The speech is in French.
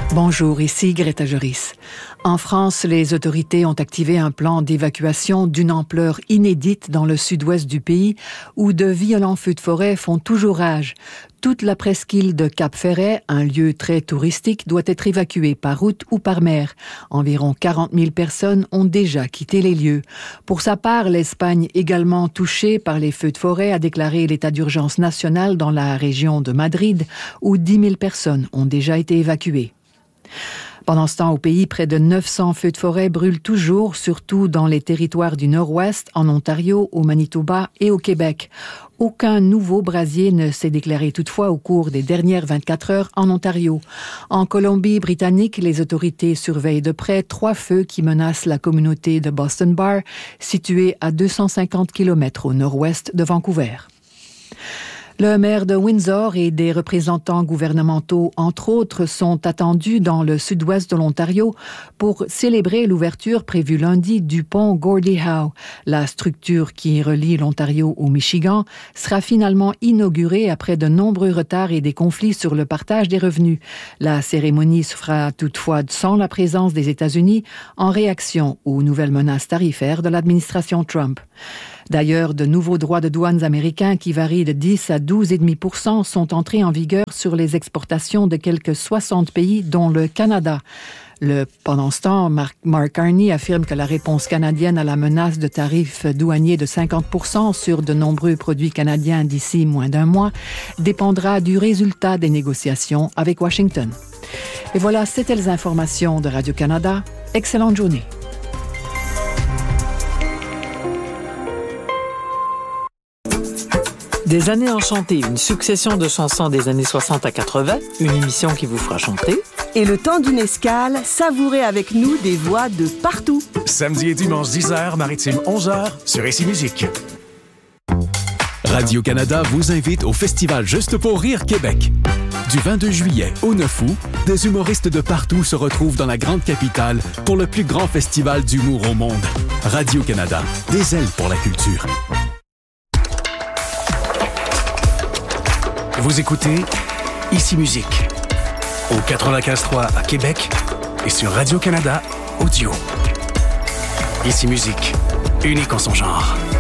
Bonjour, ici Greta Joris. En France, les autorités ont activé un plan d'évacuation d'une ampleur inédite dans le sud-ouest du pays, où de violents feux de forêt font toujours rage. Toute la presqu'île de Cap-Ferret, un lieu très touristique, doit être évacuée par route ou par mer. Environ 40 000 personnes ont déjà quitté les lieux. Pour sa part, l'Espagne, également touchée par les feux de forêt, a déclaré l'état d'urgence national dans la région de Madrid, où 10 000 personnes ont déjà été évacuées. Pendant ce temps, au pays, près de 900 feux de forêt brûlent toujours, surtout dans les territoires du Nord-Ouest, en Ontario, au Manitoba et au Québec. Aucun nouveau brasier ne s'est déclaré toutefois au cours des dernières 24 heures en Ontario. En Colombie-Britannique, les autorités surveillent de près 3 feux qui menacent la communauté de Boston Bar, située à 250 km au nord-ouest de Vancouver. Le maire de Windsor et des représentants gouvernementaux, entre autres, sont attendus dans le sud-ouest de l'Ontario pour célébrer l'ouverture prévue lundi du pont Gordie Howe. La structure qui relie l'Ontario au Michigan sera finalement inaugurée après de nombreux retards et des conflits sur le partage des revenus. La cérémonie se fera toutefois sans la présence des États-Unis en réaction aux nouvelles menaces tarifaires de l'administration Trump. D'ailleurs, de nouveaux droits de douane américains qui varient de 10 à 12,5% sont entrés en vigueur sur les exportations de quelques 60 pays, dont le Canada. Pendant ce temps, Mark Carney affirme que la réponse canadienne à la menace de tarifs douaniers de 50% sur de nombreux produits canadiens d'ici moins d'un mois dépendra du résultat des négociations avec Washington. Et voilà, c'était les informations de Radio-Canada. Excellente journée. Des années enchantées, une succession de chansons des années 60 à 80, une émission qui vous fera chanter. Et le temps d'une escale, savourez avec nous des voix de partout. Samedi et dimanche 10h, maritime 11h, sur Ici Musique. Radio-Canada vous invite au Festival Juste pour rire Québec. Du 22 juillet au 9 août, des humoristes de partout se retrouvent dans la grande capitale pour le plus grand festival d'humour au monde. Radio-Canada, des ailes pour la culture. Vous écoutez Ici Musique au 95.3 à Québec et sur Radio-Canada Audio. Ici Musique, unique en son genre.